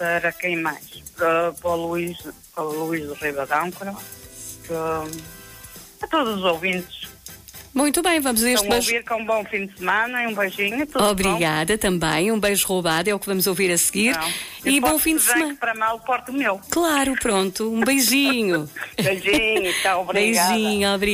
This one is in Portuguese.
para quem mais? Para o Luís do Ribadâncora, a todos os ouvintes. Muito bem, vamos a este Estão a beijo. ouvir com um bom fim de semana e um beijinho. Tudo Obrigada também, um beijo roubado, é o que vamos ouvir a seguir. Não. E bom fim de semana. Para mal, porto meu. Claro, pronto, um beijinho. Beijinho, tchau, obrigada. Beijinho, obrigada.